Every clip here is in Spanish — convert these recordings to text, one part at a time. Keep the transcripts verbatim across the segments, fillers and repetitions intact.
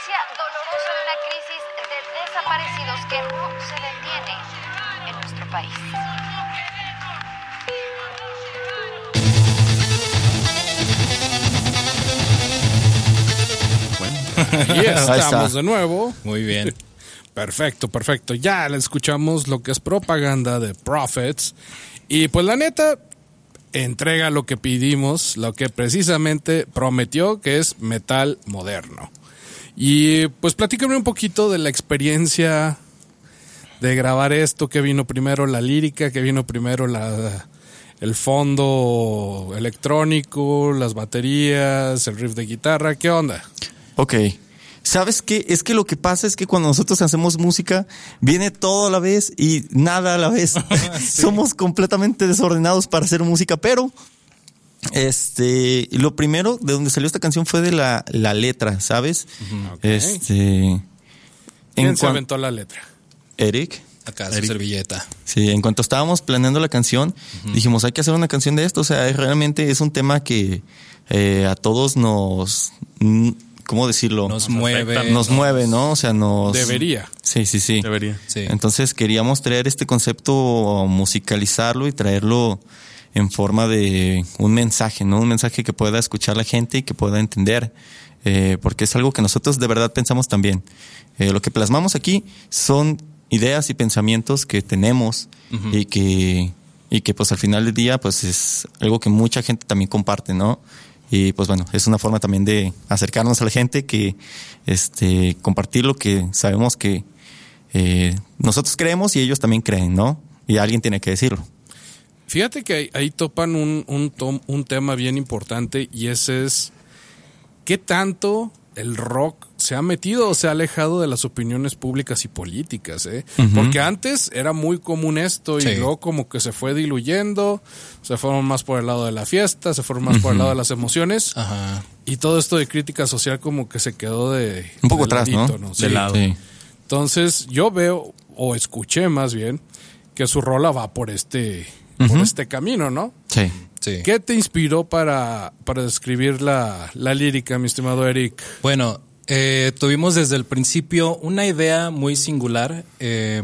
noticia dolorosa de una crisis de desaparecidos que no se detiene en nuestro país. Bueno, y estamos de nuevo. Muy bien. Perfecto, perfecto. Ya le escuchamos lo que es propaganda de Prophets. Y pues la neta, entrega lo que pedimos, lo que precisamente prometió, que es metal moderno. Y pues platícame un poquito de la experiencia de grabar esto, que vino primero la lírica, que vino primero la, el fondo electrónico, las baterías, el riff de guitarra, ¿qué onda? Ok. ¿Sabes qué? Es que lo que pasa es que cuando nosotros hacemos música, viene todo a la vez y nada a la vez. Sí. Somos completamente desordenados para hacer música, pero este, lo primero de donde salió esta canción fue de la, la letra, ¿sabes? Uh-huh. Okay. Este, ¿Quién en se aventó la letra? Eric. Acá su servilleta. Sí, en cuanto estábamos planeando la canción, uh-huh. dijimos, hay que hacer una canción de esto. O sea, realmente es un tema que eh, a todos nos... ¿Cómo decirlo? Nos mueve. Nos, nos mueve, ¿no? O sea, nos... Debería. Sí, sí, sí. Debería. Sí. Entonces queríamos traer este concepto, musicalizarlo y traerlo en forma de un mensaje, ¿no? Un mensaje que pueda escuchar la gente y que pueda entender. Eh, porque es algo que nosotros de verdad pensamos también. Eh, lo que plasmamos aquí son ideas y pensamientos que tenemos uh-huh. y que, y que pues al final del día pues es algo que mucha gente también comparte, ¿no? Y pues bueno, es una forma también de acercarnos a la gente, que este compartir lo que sabemos que eh, nosotros creemos y ellos también creen, ¿no? Y alguien tiene que decirlo. Fíjate que ahí, ahí topan un, un, tom, un tema bien importante, y ese es ¿qué tanto el rock se ha metido o se ha alejado de las opiniones públicas y políticas? ¿eh? Uh-huh. Porque antes era muy común esto, sí. y luego como que se fue diluyendo, se fueron más por el lado de la fiesta, se fueron más uh-huh. por el lado de las emociones. Ajá. Y todo esto de crítica social como que se quedó de... Un poco de atrás, ladito, ¿no? ¿no? Sí. De lado. Sí. Entonces yo veo, o escuché más bien, que su rola va por este, uh-huh. por este camino, ¿no? Sí. Sí. ¿Qué te inspiró para, para describir la, la lírica, mi estimado Eric? Bueno, eh, tuvimos desde el principio una idea muy singular, eh,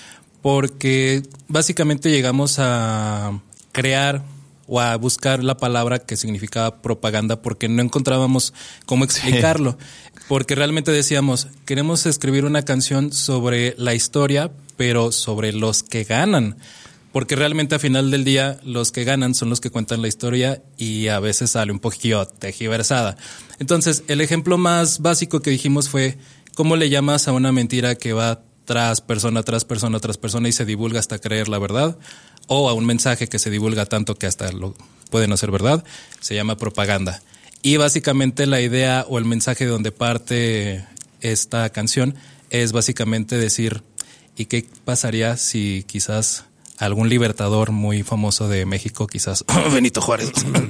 porque básicamente llegamos a crear o a buscar la palabra que significaba propaganda, porque no encontrábamos cómo explicarlo. Sí. Porque realmente decíamos, queremos escribir una canción sobre la historia, pero sobre los que ganan. Porque realmente al final del día los que ganan son los que cuentan la historia, y a veces sale un poquillo tergiversada. Entonces, el ejemplo más básico que dijimos fue ¿cómo le llamas a una mentira que va tras persona, tras persona, tras persona y se divulga hasta creer la verdad? O a un mensaje que se divulga tanto que hasta lo puede no ser verdad. Se llama propaganda. Y básicamente la idea o el mensaje de donde parte esta canción es básicamente decir, ¿y qué pasaría si quizás algún libertador muy famoso de México, quizás Benito Juárez,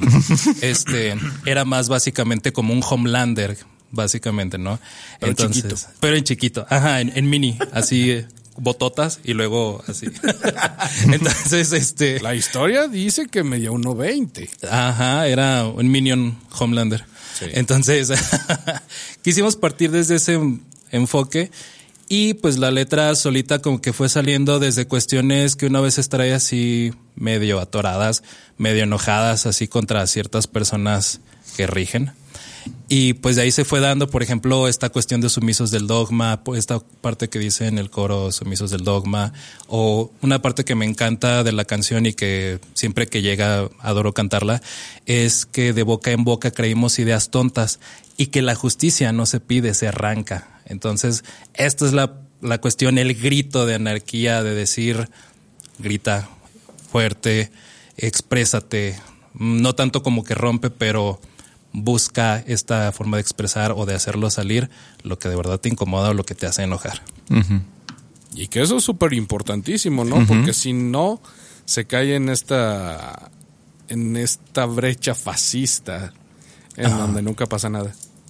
este era más básicamente como un Homelander, básicamente, ¿no? Pero Entonces, chiquito. Pero en chiquito, ajá, en, en mini, así bototas y luego así. Entonces, este... La historia dice que medía uno veinte. Ajá, era un minion Homelander. Sí. Entonces, quisimos partir desde ese enfoque. Y pues la letra solita como que fue saliendo desde cuestiones que una vez trae así medio atoradas, medio enojadas, así contra ciertas personas que rigen. Y pues de ahí se fue dando, por ejemplo, esta cuestión de sumisos del dogma, esta parte que dice en el coro, sumisos del dogma, o una parte que me encanta de la canción y que siempre que llega adoro cantarla, es que de boca en boca creímos ideas tontas y que la justicia no se pide, se arranca. Entonces, esta es la, la cuestión, el grito de anarquía, de decir, grita fuerte, exprésate, no tanto como que rompe, pero busca esta forma de expresar o de hacerlo salir lo que de verdad te incomoda o lo que te hace enojar. Uh-huh. Y que eso es súper importantísimo, ¿no? Uh-huh. Porque si no, se cae en esta, en esta brecha fascista en uh-huh. donde nunca pasa nada.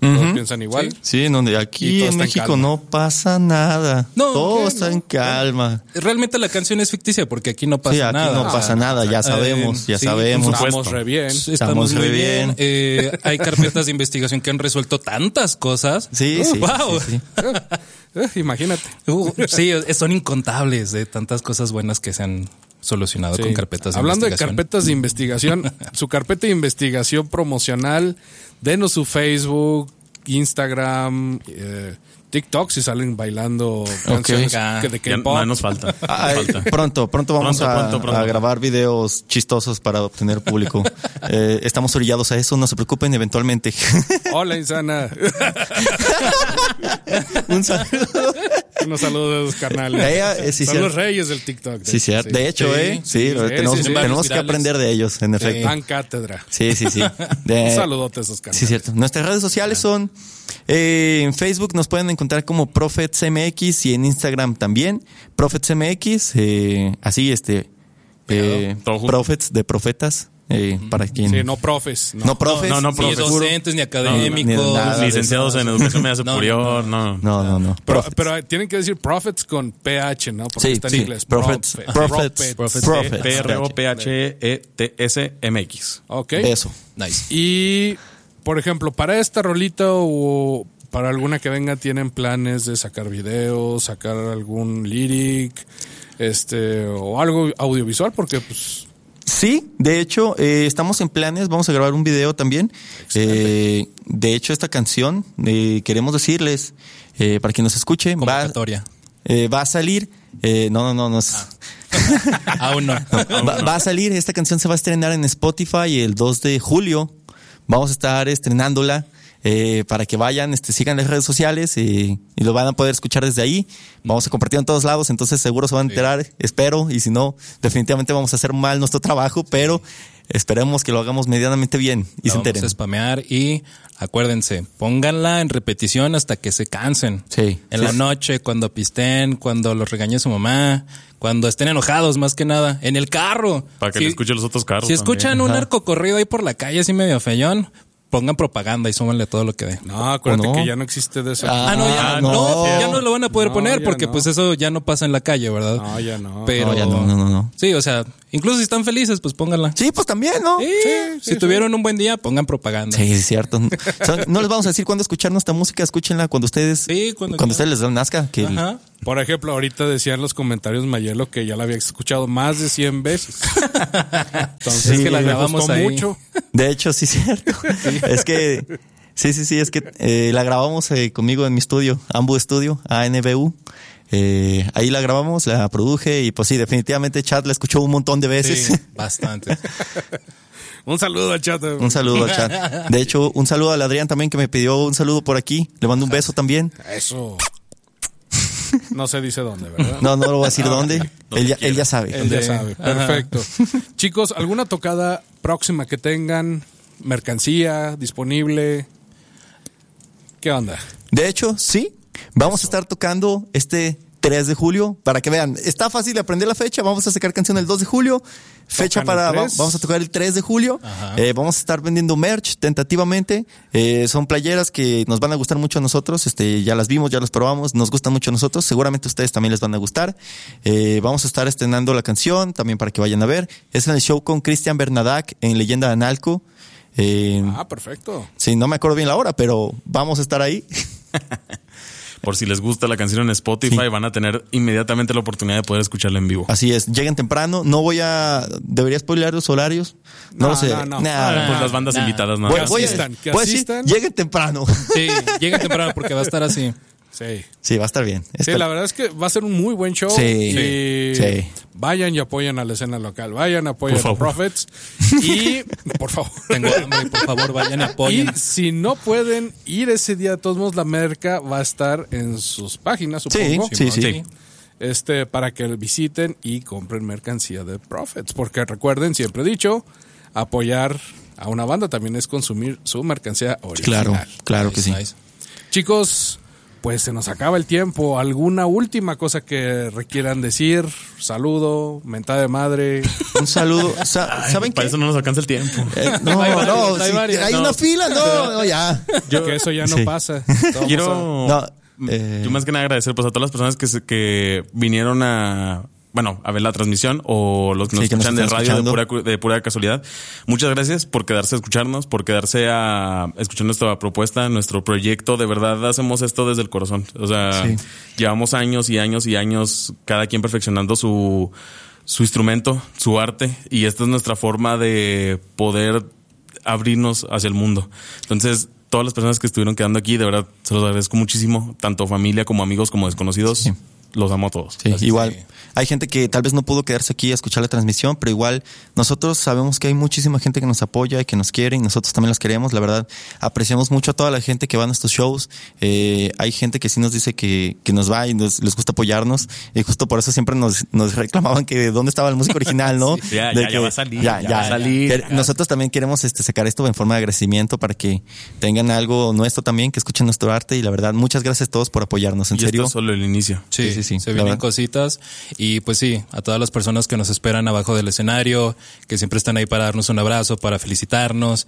Todos Ujú. piensan igual. Sí, en donde Y aquí todo en está en México calma. no pasa nada. No, todo ¿qué? está No. en calma. Realmente la canción es ficticia porque aquí no pasa Sí, aquí nada. no O pasa sea, nada, ya eh, sabemos, ya sí, sabemos. por Estamos re bien. Estamos, Estamos muy re bien. bien. Eh, hay carpetas de investigación que han resuelto tantas cosas. Sí, Uh, sí, wow. sí, sí. Eh, imagínate. Uh, sí, son incontables de tantas cosas buenas que se han solucionado Sí. con carpetas de Hablando de investigación. carpetas de investigación, su carpeta de investigación promocional, denos su Facebook, Instagram, eh, TikTok si salen bailando canciones Ok. que de Ya K-pop. no nos falta. Ah, nos eh, falta. pronto, pronto vamos Pronto, a, pronto, pronto. a grabar videos chistosos para obtener público. Eh, estamos orillados a eso, no se preocupen, eventualmente. Hola, Insana. Un saludo. Unos saludos de los carnales. Ella, eh, sí, Son cierto. los reyes del TikTok. Sí, cierto. De hecho, Sí, eh, sí, sí, lo- sí, tenemos, sí, sí. tenemos que Virales. aprender de ellos, en efecto. Dan cátedra. Sí, sí, sí. De- Un saludote a esos carnales. Sí, cierto. Nuestras redes sociales son eh, en Facebook nos pueden encontrar como Prophets M X y en Instagram también Prophets M X, eh, así este eh, Todo junto. Prophets de profetas eh, para quien Sí, no profes. No, no profes, No, no, Ni profes. docentes, ni ni académicos. nada de Licenciados en educación media No, superior, no. no, no, no. Pero, Prophets. pero tienen que decir prophets con P H, ¿no? Porque Sí, está en sí. inglés. Prophets, prophets, Prophets. prophets. P R O P H E T S M X. Ok. Eso. Nice. Y, por ejemplo, para esta rolita o para alguna que venga, ¿tienen planes de sacar videos, sacar algún lyric, este, o algo audiovisual? Porque, pues, Sí, de hecho, eh, estamos en planes, vamos a grabar un video también. Eh, de hecho, esta canción, eh, queremos decirles, eh, para quien nos escuche, va, Convocatoria. eh, va a salir, eh, no, no, no, no es- Aún no. va, va a salir, esta canción se va a estrenar en Spotify el dos de julio, vamos a estar estrenándola. Eh, para que vayan, este, sigan las redes sociales eh, y lo van a poder escuchar desde ahí. Vamos a compartir en todos lados, entonces seguro se van a enterar, espero, y si no, definitivamente vamos a hacer mal nuestro trabajo, pero esperemos que lo hagamos medianamente bien y La se vamos enteren. a spamear y acuérdense, pónganla en repetición hasta que se cansen. Sí. En Sí. la noche, cuando pisten, cuando los regañe su mamá, cuando estén enojados más que nada, en el carro. Para que Si- le escuchen los otros carros. Si escuchan también. un Ajá. narcocorrido ahí por la calle así medio feyón, pongan propaganda y súbanle todo lo que dé. no, acuérdate ¿O no? que ya no existe de eso. Ah, Ah, no, ya Ah, no, no. ya no lo van a poder No, poner ya porque no. pues eso ya no pasa en la calle, ¿verdad? No, ya no. Pero No, ya no, no, no, no. sí, o sea, incluso si están felices, pues pónganla. Sí, pues también, ¿no? Sí, sí, si sí. tuvieron un buen día, pongan propaganda. Sí, es cierto. Son- no les vamos a decir cuándo escuchar nuestra música, escúchenla cuando ustedes, Sí, cuando cuando quieran. ustedes les nazca. Que el- Ajá. Por ejemplo, ahorita decía en los comentarios Mayelo que ya la había escuchado más de cien veces. Entonces, Sí, que la le grabamos gustó ahí. mucho. De hecho, sí, cierto. Es que, sí, sí, sí, es que eh, la grabamos eh, conmigo en mi estudio, Ambu Studio, A N B U. Eh, ahí la grabamos, la produje y pues sí, definitivamente Chad la escuchó un montón de veces. Sí, bastante. Un saludo al chat. Un saludo al Chad. De hecho, un saludo al Adrián también que me pidió un saludo por aquí. Le mando un beso también. Eso. No se dice dónde, ¿verdad? No, no lo voy a decir dónde. Donde Él ya, quiera. él ya sabe. Él ya Sí. sabe. Perfecto. Chicos, ¿alguna tocada próxima que tengan? ¿Mercancía disponible? ¿Qué onda? De hecho, sí. Vamos a estar tocando este tres de julio. Para que vean, está fácil de aprender la fecha. Vamos a sacar canción el dos de julio. Fecha ¿Tocan el para. tres? va- Vamos a tocar el tres de julio. Ajá. Eh, vamos a estar vendiendo merch tentativamente. Eh, son playeras que nos van a gustar mucho a nosotros. Este, ya las vimos, ya las probamos. Nos gustan mucho a nosotros. Seguramente a ustedes también les van a gustar. Eh, vamos a estar estrenando la canción también para que vayan a ver. Es en el show con Cristian Bernadac en Leyenda de Analco. Eh, Ah, perfecto. sí, no me acuerdo bien la hora, pero vamos a estar ahí. Por si les gusta la canción en Spotify, Sí. van a tener inmediatamente la oportunidad de poder escucharla en vivo. Así es, lleguen temprano. No voy a. ¿Debería spoilear los horarios? No, No, lo sé. no, no. Nah. Ah, pues las bandas nah. invitadas, nada Voy, más. voy a- asistan, que voy a decir, asistan. lleguen temprano. Sí, lleguen temprano porque va a estar así. Sí. Sí, va a estar bien. Sí, Está- la verdad es que va a ser un muy buen show. Sí. Y Sí. vayan y apoyen a la escena local. Vayan, apoyen Por a favor. Prophets. Y, por favor. Tengo hambre, por favor, vayan y apoyen. Y si no pueden ir ese día, de todos modos, la merca va a estar en sus páginas, supongo. Sí, sí, sí. Este, para que visiten y compren mercancía de Prophets. Porque recuerden, siempre he dicho, apoyar a una banda también es consumir su mercancía original. Claro, claro que sí. Nice. Chicos, pues se nos acaba el tiempo. ¿Alguna última cosa que requieran decir? Saludo, mentada de madre. Un saludo. Sa- ¿Saben qué? Para eso no nos alcanza el tiempo. Eh, no, Hay varios, no, hay sí, varios. hay No. una fila, no, no, ya. Yo, que eso ya no Sí. pasa. Vamos Quiero... No, eh, Yo más que nada agradecer pues a todas las personas que, se- que vinieron a... Bueno, a ver la transmisión o los que nos Sí, que nos escuchan de están radio de escuchando. pura, cu- de pura casualidad. Muchas gracias por quedarse a escucharnos, por quedarse a escuchar nuestra propuesta, nuestro proyecto. De verdad hacemos esto desde el corazón. O sea, Sí. llevamos años y años y años cada quien perfeccionando su, su instrumento, su arte. Y esta es nuestra forma de poder abrirnos hacia el mundo. Entonces, todas las personas que estuvieron quedando aquí, de verdad, se los agradezco muchísimo. Tanto familia como amigos como desconocidos. Sí. Los amo a todos. Sí, Así igual. sí. Hay gente que tal vez no pudo quedarse aquí a escuchar la transmisión, pero igual nosotros sabemos que hay muchísima gente que nos apoya y que nos quiere y nosotros también los queremos. La verdad, apreciamos mucho a toda la gente que va a nuestros shows. Eh, hay gente que sí nos dice que, que nos va y nos, les gusta apoyarnos y justo por eso siempre nos, nos reclamaban que dónde estaba el músico original, ¿no? Sí, ya, De ya, que- ya va a salir, Ya, ya ya, va a salir. Que Nosotros también queremos este, sacar esto en forma de agradecimiento para que tengan algo nuestro también, que escuchen nuestro arte y la verdad, muchas gracias a todos por apoyarnos. En Y esto serio. es solo el inicio. Sí, Sí, sí, sí, se la vienen verdad. cositas y pues sí, a todas las personas que nos esperan abajo del escenario, que siempre están ahí para darnos un abrazo, para felicitarnos.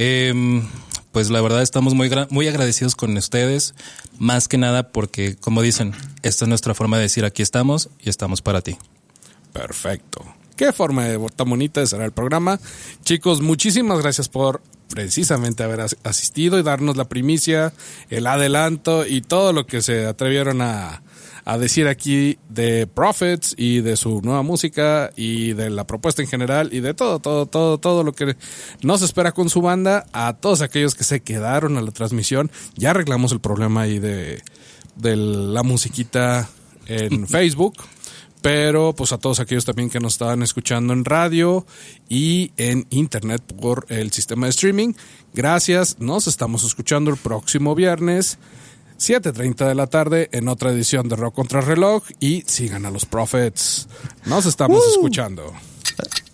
Eh, pues la verdad estamos muy, gra- muy agradecidos con ustedes, más que nada porque, como dicen, esta es nuestra forma de decir aquí estamos y estamos para ti. Perfecto. Qué forma de tan bonita de cerrar el programa. Chicos, muchísimas gracias por precisamente haber as- asistido y darnos la primicia, el adelanto y todo lo que se atrevieron a, a decir aquí de Prophets y de su nueva música y de la propuesta en general y de todo, todo, todo, todo lo que nos espera con su banda. A todos aquellos que se quedaron a la transmisión, ya arreglamos el problema ahí de, de la musiquita en Facebook. Pero pues a todos aquellos también que nos estaban escuchando en radio y en internet por el sistema de streaming, gracias. Nos estamos escuchando el próximo viernes, siete treinta de la tarde, en otra edición de Rock Contra Reloj. Y sigan a los Prophets. Nos estamos escuchando.